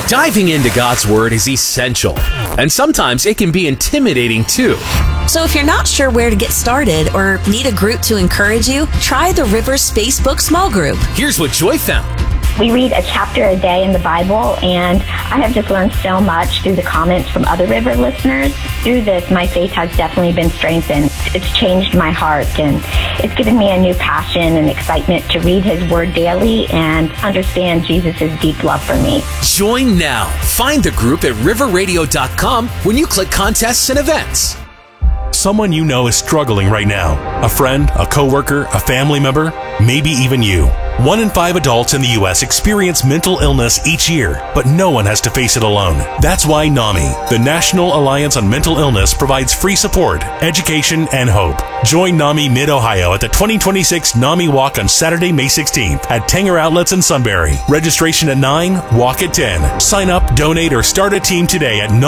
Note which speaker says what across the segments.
Speaker 1: Diving into God's Word is essential, and sometimes it can be intimidating too.
Speaker 2: So if you're not sure where to get started or need a group to encourage you, try the Rivers Facebook small group.
Speaker 1: Here's what Joy found.
Speaker 3: We read a chapter a day in the Bible, and I have just learned so much through the comments from other River listeners. Through this, my faith has definitely been strengthened. It's changed my heart, and it's given me a new passion and excitement to read His Word daily and understand Jesus' deep love for me.
Speaker 1: Join now. Find the group at riverradio.com when you click contests and events.
Speaker 4: Someone you know is struggling right now. A friend, a coworker, a family member, maybe even you. 1 in 5 adults in the U.S. experience mental illness each year, but no one has to face it alone. That's why NAMI, the National Alliance on Mental Illness, provides free support, education, and hope. Join NAMI Mid-Ohio at the 2026 NAMI Walk on Saturday, May 16th at Tanger Outlets in Sunbury. Registration at 9, walk at 10. Sign up, donate, or start a team today at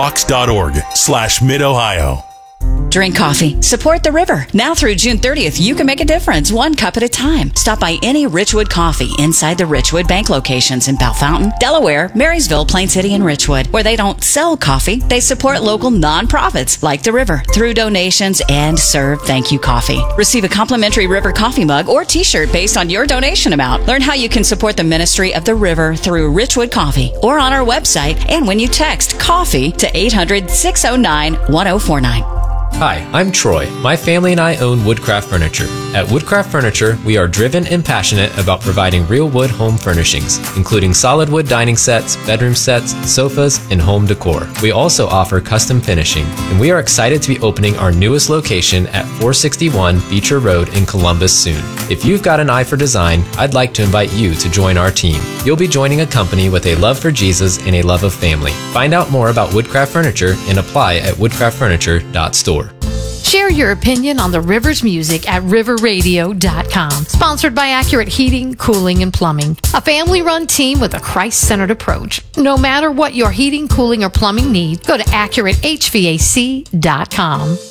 Speaker 4: NAMIWalks.org/Mid-Ohio.
Speaker 5: Drink coffee. Support the river. Now through June 30th, you can make a difference, 1 cup at a time. Stop by any Richwood Coffee inside the Richwood Bank locations in Bell Fountain, Delaware, Marysville, Plain City, and Richwood. Where they don't sell coffee, they support local nonprofits like the river through donations and serve thank you coffee. Receive a complimentary River coffee mug or t-shirt based on your donation amount. Learn how you can support the ministry of the river through Richwood Coffee or on our website and when you text COFFEE to 800-609-1049.
Speaker 6: Hi, I'm Troy. My family and I own Woodcraft Furniture. At Woodcraft Furniture, we are driven and passionate about providing real wood home furnishings, including solid wood dining sets, bedroom sets, sofas, and home decor. We also offer custom finishing, and we are excited to be opening our newest location at 461 Beecher Road in Columbus soon. If you've got an eye for design, I'd like to invite you to join our team. You'll be joining a company with a love for Jesus and a love of family. Find out more about Woodcraft Furniture and apply at woodcraftfurniture.store.
Speaker 7: Share your opinion on the Rivers music at riverradio.com. Sponsored by Accurate Heating, Cooling, and Plumbing. A family-run team with a Christ-centered approach. No matter what your heating, cooling, or plumbing need, go to AccurateHVAC.com.